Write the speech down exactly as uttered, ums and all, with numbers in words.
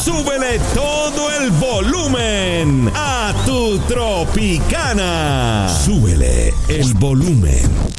súbele todo el volumen a tu Tropicana. Súbele el volumen.